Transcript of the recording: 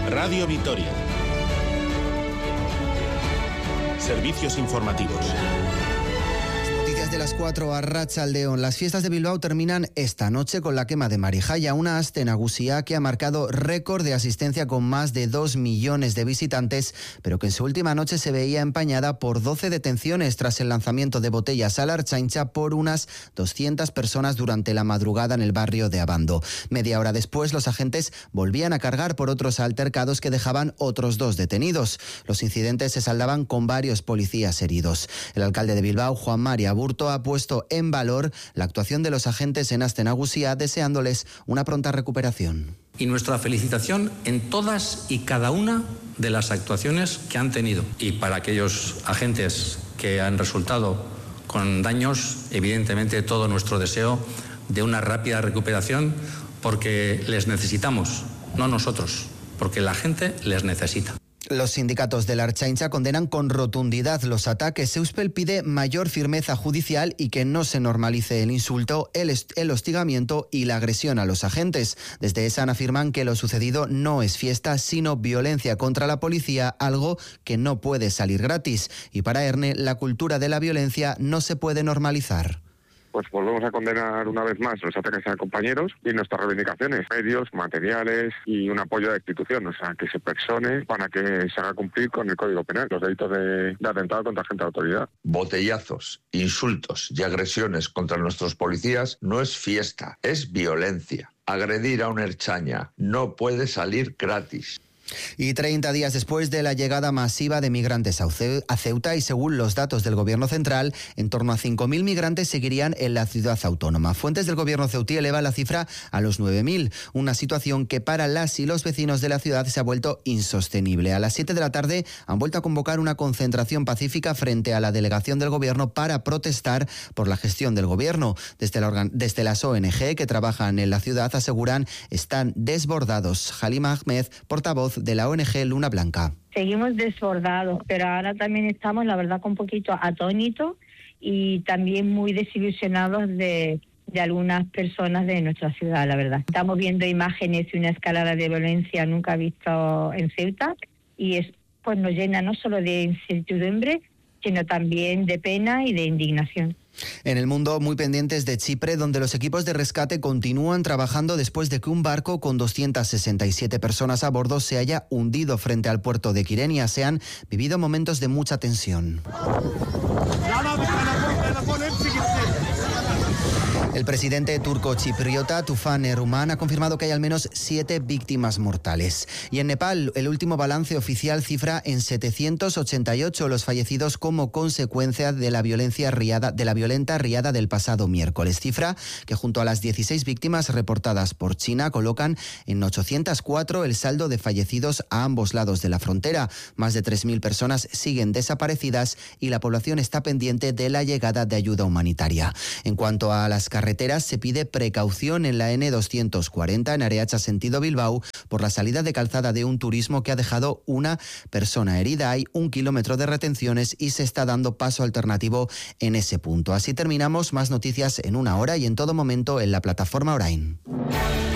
Radio Vitoria. Servicios informativos. De las 4 a Arratsaldeon. Las fiestas de Bilbao terminan esta noche con la quema de Marijaia, una aste nagusia que ha marcado récord de asistencia con más de 2 millones de visitantes, pero que en su última noche se veía empañada por 12 detenciones tras el lanzamiento de botellas a la Ertzaintza por unas 200 personas durante la madrugada en el barrio de Abando. Media hora después, los agentes volvían a cargar por otros altercados que dejaban otros 2 detenidos. Los incidentes se saldaban con varios policías heridos. El alcalde de Bilbao, Juan Mari Aburto, ha puesto en valor la actuación de los agentes en aste nagusia, deseándoles una pronta recuperación. Y nuestra felicitación en todas y cada una de las actuaciones que han tenido. Y para aquellos agentes que han resultado con daños, evidentemente todo nuestro deseo de una rápida recuperación, porque les necesitamos, no nosotros, porque la gente les necesita. Los sindicatos de la Ertzaintza condenan con rotundidad los ataques. Euspel pide mayor firmeza judicial y que no se normalice el insulto, el hostigamiento y la agresión a los agentes. Desde ESAN afirman que lo sucedido no es fiesta, sino violencia contra la policía, algo que no puede salir gratis. Y para Erne, la cultura de la violencia no se puede normalizar. Pues volvemos a condenar una vez más los ataques a compañeros y nuestras reivindicaciones, medios, materiales y un apoyo de la institución, o sea, que se persone para que se haga cumplir con el Código Penal los delitos de atentado contra agente de autoridad. Botellazos, insultos y agresiones contra nuestros policías no es fiesta, es violencia. Agredir a un ertzaina no puede salir gratis. Y 30 días después de la llegada masiva de migrantes a Ceuta y según los datos del Gobierno central, en torno a 5.000 migrantes seguirían en la ciudad autónoma. Fuentes del Gobierno ceutí elevan la cifra a los 9.000, una situación que para las y los vecinos de la ciudad se ha vuelto insostenible. A las 7 de la tarde han vuelto a convocar una concentración pacífica frente a la delegación del Gobierno para protestar por la gestión del Gobierno. Desde las ONG que trabajan en la ciudad aseguran están desbordados. Halima Ahmed, portavoz de la ONG Luna Blanca. Seguimos desbordados, pero ahora también estamos, la verdad, con un poquito atónitos y también muy desilusionados de algunas personas de nuestra ciudad, la verdad. Estamos viendo imágenes de una escalada de violencia nunca visto en Ceuta y pues nos llena no solo de incertidumbre, sino también de pena y de indignación. En el mundo, muy pendientes de Chipre, donde los equipos de rescate continúan trabajando después de que un barco con 267 personas a bordo se haya hundido frente al puerto de Kyrenia. Se han vivido momentos de mucha tensión. El presidente turco-chipriota Tufan Erdogan ha confirmado que hay al menos 7 víctimas mortales. Y en Nepal, el último balance oficial cifra en 788 los fallecidos como consecuencia de la violenta riada del pasado miércoles. Cifra que junto a las 16 víctimas reportadas por China colocan en 804 el saldo de fallecidos a ambos lados de la frontera. Más de 3.000 personas siguen desaparecidas y la población está pendiente de la llegada de ayuda humanitaria. En cuanto a las carreteras, se pide precaución en la N240 en Areacha sentido Bilbao por la salida de calzada de un turismo que ha dejado una persona herida. Hay 1 kilómetro de retenciones y se está dando paso alternativo en ese punto. Así terminamos. Más noticias en una hora y en todo momento en la plataforma Orain.